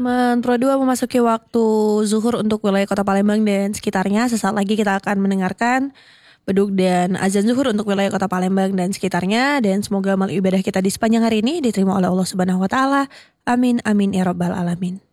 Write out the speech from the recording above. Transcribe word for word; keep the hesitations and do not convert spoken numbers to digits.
teman-teman, Pro dua memasuki waktu zuhur untuk wilayah Kota Palembang dan sekitarnya. Sesaat lagi kita akan mendengarkan beduk dan azan zuhur untuk wilayah Kota Palembang dan sekitarnya. Dan semoga amal ibadah kita di sepanjang hari ini diterima oleh Allah Subhanahu Wa Taala. Amin, amin, ya rabbal alamin.